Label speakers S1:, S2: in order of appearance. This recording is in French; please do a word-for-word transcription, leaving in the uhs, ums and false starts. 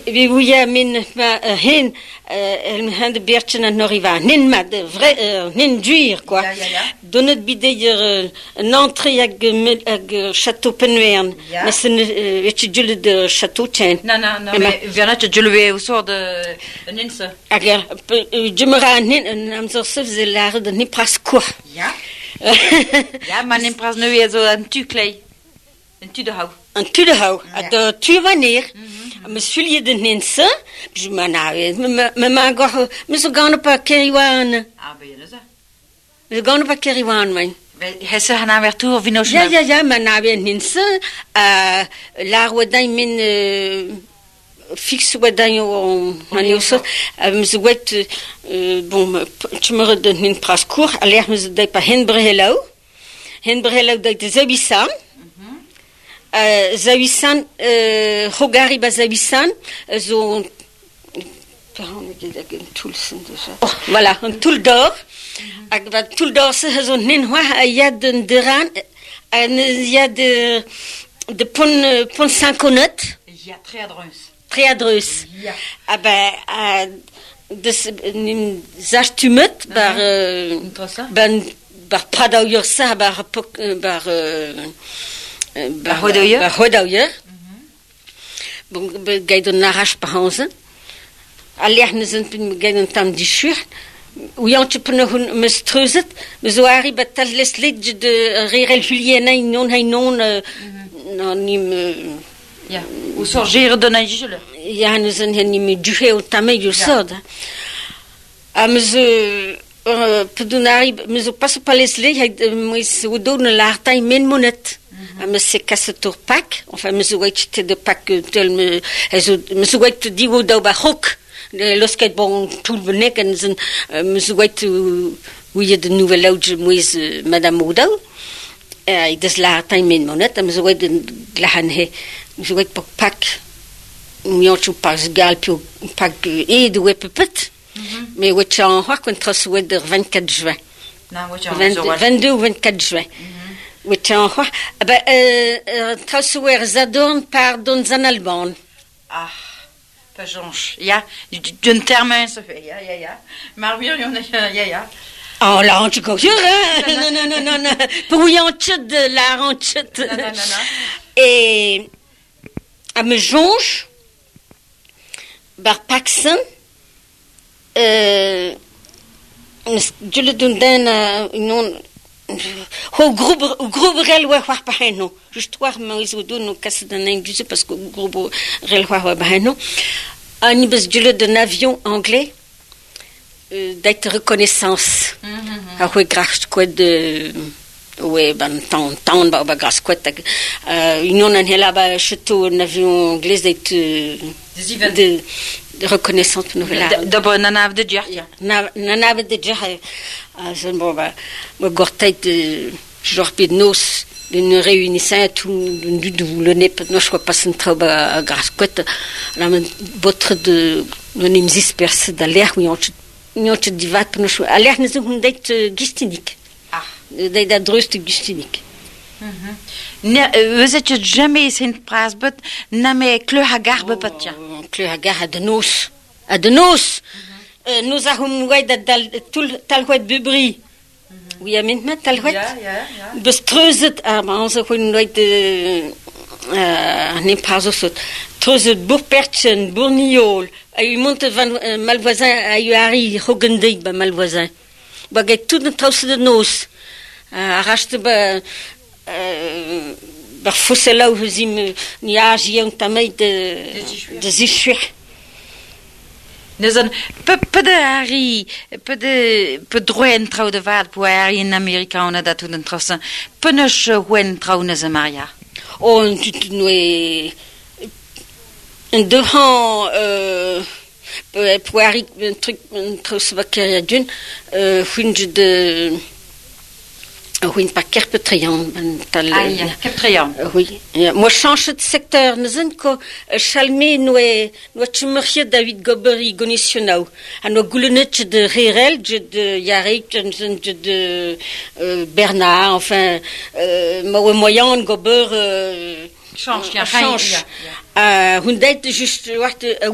S1: wie hoe je min hen hen de beertje aan Noriva nin maar de vrai nin duur quoi donne het bider een entrée ag ag château Penwern maar ze weet je jullie de château tien
S2: non non non mais viens tu jullie au sort de ninse
S1: agar je me ran nin am zo se ze lare de ni pras quoi
S2: ja ja maar nin pras nu weer zo een tuklei een tu de hou
S1: een tu de hou de tu wanneer Monsieur je de ninse je me nou me me me go me zo gaan op keriwan
S2: ah ben je zo
S1: we gaan op keriwan man
S2: hij ze gaan weer toe of no
S1: ja ja ja maar nou weer ninse uh la wadan min fixe wadan yo man so me zo wet bon tu me redonnes nin parcours aller me zo dai pa henbrehelo henbrehelo dai de zabisan Uh, Zawisan, uh, Hogari ba Zawisan, zo, voilà, un toul d'or, ak va toul d'or se zo nin hoa a ya de deran, a ya de de pon pon Saint-Connet.
S2: Ja, Treadreus.
S1: Treadreus. Ja. Ah ba a des nim zachtumet bar ban bar Pradauer sa bar bar
S2: Hodoyer.
S1: Bij Hodoyer. Ga je dan naar huis behanzen. Alleen zijn we gaan dan die schuur. Hoe je het op een mestruzet. We zo ari betal les lid de rerel Julien en non hij non non niet.
S2: Ja. Hoe sorgeren de nijjule.
S1: Ja, we zijn hier niet meer duhe op tame je zo. Am ze pedonari me zo pas op les lid hij moest we doen een laartij min monet. Me se casse tour pack enfin me souhaite de pack tel me me souhaite di wo da ba hook le skateboard tout le nek en me souhaite où il y a de nouvelles autres moise madame Oudou et des la time min monet me souhaite la han he me souhaite pour pack mio tu pas gal puis pack et de web pet mais où tu en quoi contre souhaite de vingt-quatre juin vingt-deux ou vingt-quatre juin we tjan ho ba euh trasuer zadon pardon zan Alban
S2: ah pas jonge ja d'un terme ça fait ja ja ja maar weer ja ja
S1: oh la on tu go non non non non non pour y en chut de la on chut
S2: non non non
S1: et à me jonge bar paxen euh je le donne d'un non ho gruber gruberel wa wa baheno just war mais o do no casse d'un indus parce que gruberel wa wa baheno ani bes jule d'un avion anglais euh, d'être reconnaissance a ho gracht quoi de ouais ben tant tant ba ba gras quoi euh union en hela ba château un avion anglais d'être de de reconnaissance pour nous là
S2: de bonne nave de jar
S1: na nave de jar ah je bon bah me gortait de genre de nos une réunissant tout du du le n'est pas non je crois pas c'est trop à grâce quoi la votre de nous disperse dans l'air où on on te dit va pour nous à l'air nous on d'être gistinik
S2: ah
S1: d'être drust gistinik
S2: ne vous êtes jamais sin prasbet na me kleur hagarbe patja
S1: kleur hagar de nos à de nos nous avons ouais dal tout tal ouais bubri oui amin ma tal ouais
S2: ja ja ja
S1: bestruzet aber onze gewoon nooit de nem pas zo truzet bourperchen bourniol ay monte van malvoisin ay ari hogendei ba malvoisin ba get tout de trous de nos arrachte ba ba fosselo huzim niage un tamay de de zishuch
S2: Nezan pe de ari pe de pe droen trau de vad po ari in Amerika on a dat un trossen pe nech wen trau neze Maria
S1: on tu noe en devant euh po ari un truc un trosse vacaria dun euh finge de oui, pas Kerpetrian, tal.
S2: Ah, ja, Kerpetrian.
S1: Oui. Moi, change de secteur. Nous avons que Chalmé, nous, nous chumerier David Goberi, Gonitionau. À nos goulonnettes de Rirel, de Yarik, de Bernard, enfin, moi, moyen, Gober,
S2: change,
S1: change. Euh, Hundait, juste,